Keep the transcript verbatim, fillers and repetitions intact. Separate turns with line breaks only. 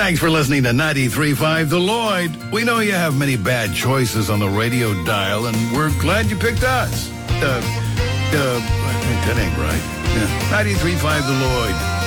Thanks for listening to ninety-three point five The Lloyd. We know you have many bad choices on the radio dial, and we're glad you picked us. Uh, uh, that ain't right. Yeah. ninety-three point five The Lloyd.